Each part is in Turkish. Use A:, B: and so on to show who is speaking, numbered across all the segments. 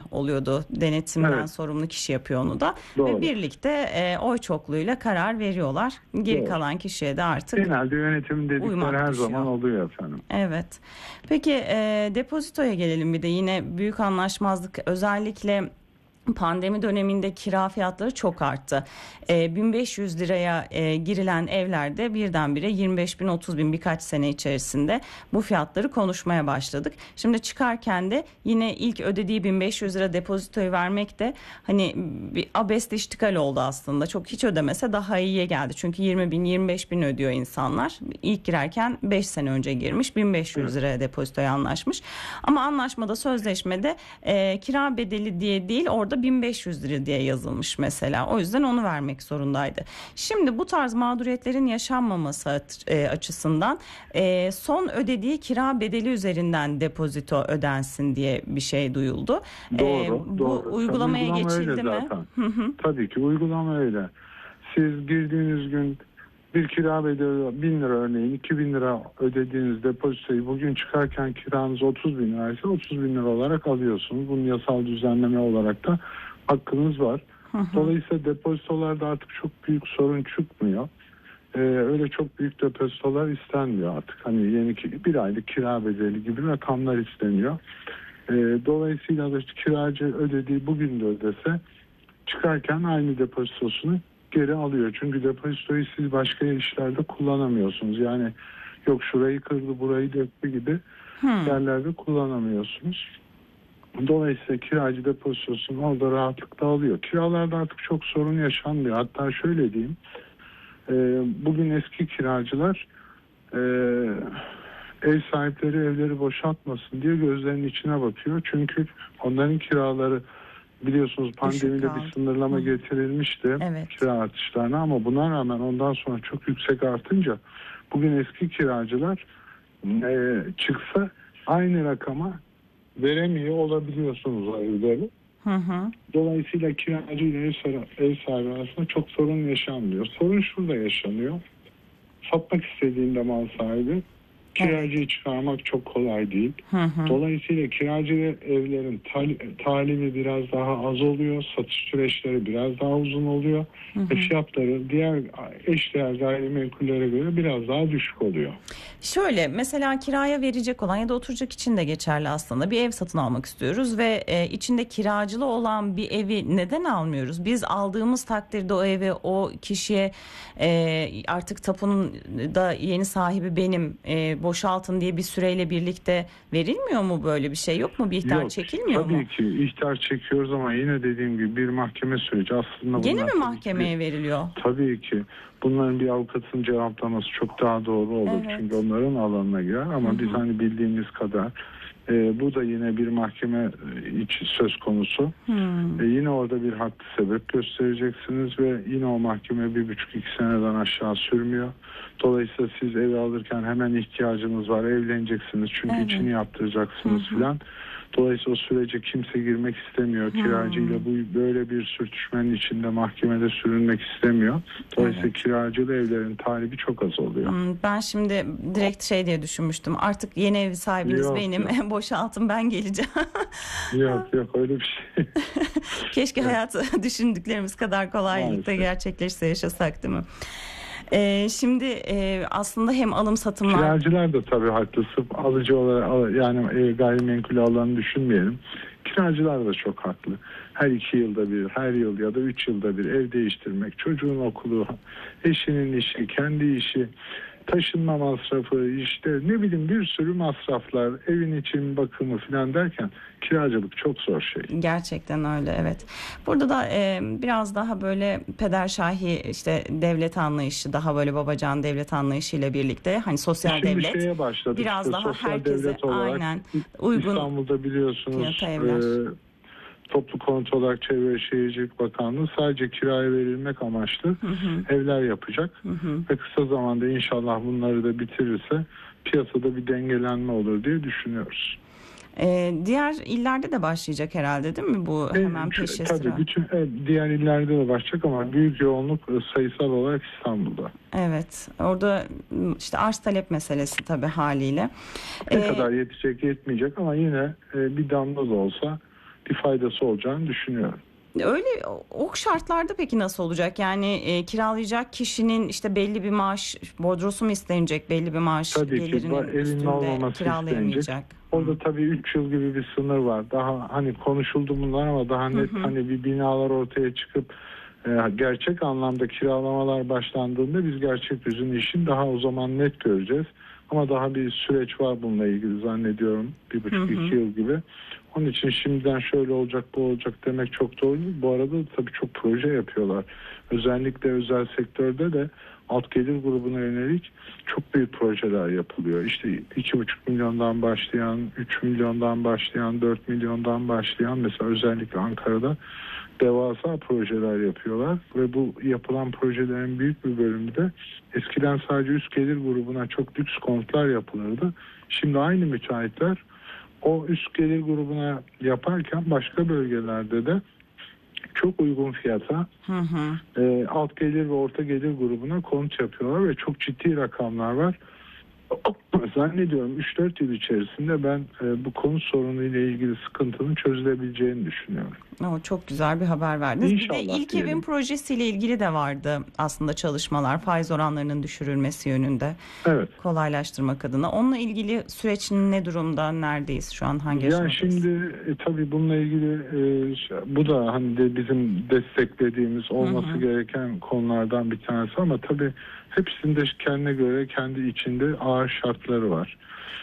A: oluyordu. Denetimden
B: Evet.
A: sorumlu kişi yapıyor onu da.
B: Doğru.
A: Ve birlikte oy çokluğuyla karar veriyorlar. Geri
B: Doğru.
A: kalan kişiye de artık
B: Genelde yönetimin dedikleri
A: uymak
B: her
A: düşüyor.
B: zaman oluyor efendim.
A: Evet. Peki depozitoya gelelim bir de. Yine büyük anlaşmazlık, özellikle pandemi döneminde kira fiyatları çok arttı. 1500 liraya girilen evlerde birdenbire 25 bin 30 bin birkaç sene içerisinde bu fiyatları konuşmaya başladık. Şimdi çıkarken de yine ilk ödediği 1500 lira depozitoyu vermek de hani bir abesle iştikal oldu aslında. Çok hiç ödemese daha iyiye geldi. Çünkü 20 bin 25 bin ödüyor insanlar. İlk girerken 5 sene önce girmiş 1500 liraya depozitoya anlaşmış. Ama anlaşmada, sözleşmede kira bedeli diye değil, orada 1500 lira diye yazılmış mesela. O yüzden onu vermek zorundaydı. Şimdi bu tarz mağduriyetlerin yaşanmaması açısından son ödediği kira bedeli üzerinden depozito ödensin diye bir şey duyuldu.
B: Doğru.
A: Bu uygulamaya geçildi mi?
B: Tabii ki uygulama öyle. Siz girdiğiniz gün bir kira bedeli 1000 lira, örneğin 2000 lira ödediğiniz depozitoyu bugün çıkarken kiranız 30 bin liraysa 30 bin lira olarak alıyorsunuz. Bunun yasal düzenleme olarak da hakkınız var. Dolayısıyla depozitolarda artık çok büyük sorun çıkmıyor. Öyle çok büyük depozitolar istenmiyor artık. Hani yeni bir aylık kira bedeli gibi rakamlar isteniyor. Dolayısıyla da işte kiracı ödediği bugün de ödese çıkarken aynı depozitosunu geri alıyor. Çünkü depozitoyu siz başka işlerde kullanamıyorsunuz. Yani yok şurayı kırdı, burayı döktü gibi yerlerde kullanamıyorsunuz. Dolayısıyla kiracı depozitosunu orada rahatlıkla alıyor. Kiralarda artık çok sorun yaşanmıyor. Hatta şöyle diyeyim. Bugün eski kiracılar ev sahipleri evleri boşaltmasın diye gözlerinin içine bakıyor. Çünkü onların kiraları, biliyorsunuz pandemide bir sınırlama getirilmişti kira artışlarına, ama buna rağmen ondan sonra çok yüksek artınca bugün eski kiracılar çıksa aynı rakama veremiyor olabiliyorsunuz o evleri. Dolayısıyla kiracı ile ev sahibi arasında çok sorun yaşanmıyor. Sorun şurada yaşanıyor. Satmak istediğinde mal sahibi kiracıyı çıkarmak çok kolay değil. Dolayısıyla kiracı evlerin talibi biraz daha az oluyor. Satış süreçleri biraz daha uzun oluyor. Ve fiyatları diğer eşdeğer gayrimenkullere göre biraz daha düşük oluyor.
A: Şöyle mesela kiraya verecek olan ya da oturacak için de geçerli aslında. Bir ev satın almak istiyoruz ve içinde kiracılı olan bir evi neden almıyoruz? Biz aldığımız takdirde o evi o kişiye artık tapunun da yeni sahibi benim, boşaltın diye bir süreyle birlikte verilmiyor mu, böyle bir şey yok mu? Bir ihtar çekilmiyor mu?
B: Tabii ki ihtar çekiyoruz ama yine dediğim gibi bir mahkeme süreci aslında.
A: Gene mi mahkemeye veriliyor?
B: Tabii ki. Bunların bir avukatın cevaplaması çok daha doğru olur. Çünkü onların alanına girer ama biz hani bildiğimiz kadar bu da yine bir mahkeme içi söz konusu. Yine orada bir haklı sebep göstereceksiniz ve yine o mahkeme 1,5-2 seneden aşağı sürmüyor. Dolayısıyla siz evi alırken hemen ihtiyacınız var, evleneceksiniz çünkü içini yaptıracaksınız filan. Dolayısıyla o sürece kimse girmek istemiyor. Kiracıyla böyle bir sürtüşmenin içinde mahkemede sürünmek istemiyor. Dolayısıyla kiracılı evlerin talibi çok az oluyor.
A: Ben şimdi direkt şey diye düşünmüştüm. Artık yeni ev sahibiniz benim. Boşaltın, ben geleceğim.
B: Yok öyle bir şey.
A: Keşke hayatı düşündüklerimiz kadar kolaylıkla gerçekleşse, yaşasak değil mi? Şimdi aslında hem alım satımlar...
B: Kiracılar da tabii haklısı. Alıcı olarak yani gayrimenkulü alanı düşünmeyelim. Kiracılar da çok haklı. Her 2 yılda bir, her yıl ya da 3 yılda bir ev değiştirmek, çocuğun okulu, eşinin işi, kendi işi, taşınma masrafı, işte ne bileyim bir sürü masraflar, evin için bakımı falan derken kiracılık çok zor şey.
A: Gerçekten öyle, evet. Burada da biraz daha böyle pederşahi işte devlet anlayışı, daha böyle babacan devlet anlayışıyla birlikte hani sosyal
B: şimdi
A: devlet
B: şeye başladık.
A: biraz
B: işte
A: daha herkese
B: aynen
A: uygun.
B: İstanbul'da biliyorsunuz
A: evler.
B: Toplu Konut olarak Çevre ve Şehircilik Bakanlığı sadece kiraya verilmek amaçlı evler yapacak. Ve kısa zamanda inşallah bunları da bitirirse piyasada bir dengelenme olur diye düşünüyoruz.
A: Diğer illerde de başlayacak herhalde değil mi bu hemen peşi sıra?
B: Tabii bütün diğer illerde de başlayacak ama büyük yoğunluk sayısal olarak İstanbul'da.
A: Evet, orada işte arz talep meselesi tabii haliyle.
B: Ne kadar yetecek yetmeyecek ama yine bir damla da olsa bir faydası olacağını düşünüyorum.
A: Öyle o şartlarda peki nasıl olacak? Yani kiralayacak kişinin işte belli bir maaş bordrosu mu istenecek, belli bir maaş
B: Tabii ki
A: gelirinin
B: elinin
A: üstünde
B: olmaması istenecek.
A: kiralayamayacak.
B: Orada tabii 3 yıl gibi bir sınır var. Daha hani konuşuldu bunlar ama daha net hani bir binalar ortaya çıkıp gerçek anlamda kiralamalar başlandığında biz gerçek yüzünü işin daha o zaman net göreceğiz. Ama daha bir süreç var bununla ilgili zannediyorum. 1,5-2 yıl gibi. Onun için şimdiden şöyle olacak bu olacak demek çok doğru değil. Bu arada tabii çok proje yapıyorlar. Özellikle özel sektörde de alt gelir grubuna yönelik çok büyük projeler yapılıyor. İşte 2,5 milyondan başlayan, 3 milyondan başlayan, 4 milyondan başlayan mesela özellikle Ankara'da devasa projeler yapıyorlar ve bu yapılan projelerin büyük bir bölümü de eskiden sadece üst gelir grubuna çok lüks konutlar yapılırdı. Şimdi aynı müteahhitler o üst gelir grubuna yaparken başka bölgelerde de çok uygun fiyata alt gelir ve orta gelir grubuna konut yapıyorlar ve çok ciddi rakamlar var. Zannediyorum 3-4 yıl içerisinde ben bu konut sorunuyla ilgili sıkıntının çözülebileceğini düşünüyorum.
A: Çok güzel bir haber verdiniz.
B: İnşallah
A: Bir de ilk
B: diyelim.
A: evin projesiyle ilgili de vardı aslında çalışmalar, faiz oranlarının düşürülmesi yönünde.
B: Evet.
A: Kolaylaştırmak adına. Onunla ilgili süreç ne durumda, neredeyiz şu an, hangi aşamadayız?
B: Şimdi tabii bununla ilgili bu da hani de bizim desteklediğimiz olması gereken konulardan bir tanesi ama tabii hepsinde kendine göre kendi içinde ağır şartları var.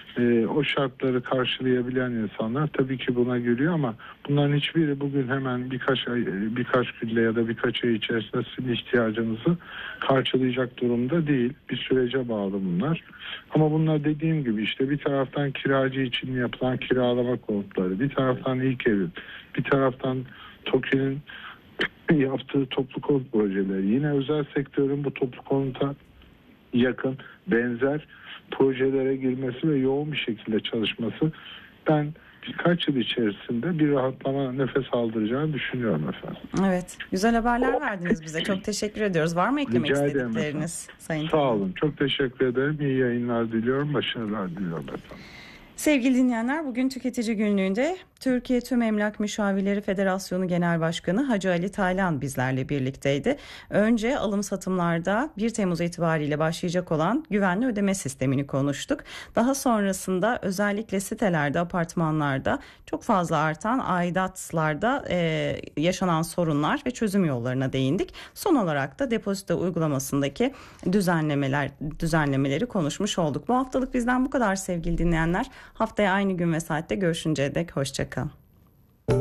B: O şartları karşılayabilen insanlar tabii ki buna giriyor ama bunların hiçbiri bugün hemen birkaç günde ya da birkaç ay içerisinde sizin ihtiyacınızı karşılayacak durumda değil. Bir sürece bağlı bunlar. Ama bunlar dediğim gibi işte bir taraftan kiracı için yapılan kiralama konutları, bir taraftan ilk evin, bir taraftan TOKİ'nin yaptığı toplu konut projeleri, yine özel sektörün bu toplu konuta yakın benzer projelere girmesi ve yoğun bir şekilde çalışması ben birkaç yıl içerisinde bir rahatlama nefes aldıracağını düşünüyorum efendim.
A: Evet, güzel haberler verdiniz bize. Çok teşekkür ediyoruz. Var mı eklemek
B: Rica
A: istedikleriniz Sayın?
B: Sağ olun. Çok teşekkür ederim. İyi yayınlar diliyorum. Başarılar diliyorum efendim.
A: Sevgili dinleyenler, bugün Tüketici Günlüğü'nde Türkiye Tüm Emlak Müşavirleri Federasyonu Genel Başkanı Hacı Ali Taylan bizlerle birlikteydi. Önce alım satımlarda 1 Temmuz itibariyle başlayacak olan güvenli ödeme sistemini konuştuk. Daha sonrasında özellikle sitelerde, apartmanlarda çok fazla artan aidatlarda yaşanan sorunlar ve çözüm yollarına değindik. Son olarak da depozito uygulamasındaki düzenlemeleri konuşmuş olduk. Bu haftalık bizden bu kadar sevgili dinleyenler. Haftaya aynı gün ve saatte görüşünceye dek hoşça kalın.